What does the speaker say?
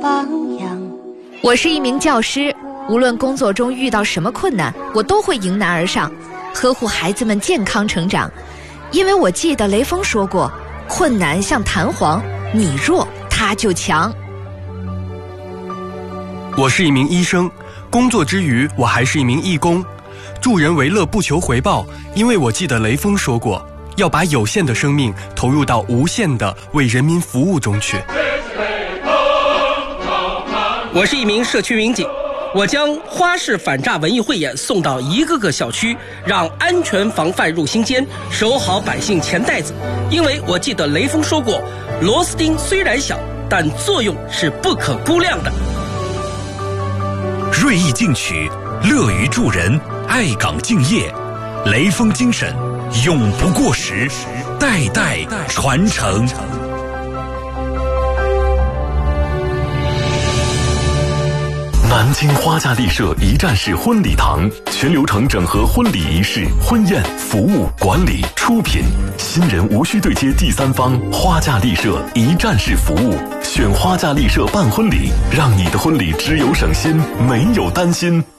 榜样。 我是一名教师，无论工作中遇到什么困难，我都会迎难而上，呵护孩子们健康成长。因为我记得雷锋说过，困难像弹簧，你弱他就强。 我是一名医生，工作之余我还是一名义工，助人为乐不求回报，因为我记得雷锋说过，要把有限的生命投入到无限的为人民服务中去。 我是一名社区民警，我将花式反诈文艺汇演送到一个个小区，让安全防范入心间，守好百姓钱袋子。因为我记得雷锋说过，螺丝钉虽然小，但作用是不可估量的。 锐意进取，乐于助人，爱岗敬业，雷锋精神永不过时，代代传承。 南京花家丽舍一站式婚礼堂，全流程整合婚礼仪式、婚宴、服务、管理、出品，新人无需对接第三方，花家丽舍一站式服务。选花家丽舍办婚礼，让你的婚礼只有省心，没有担心。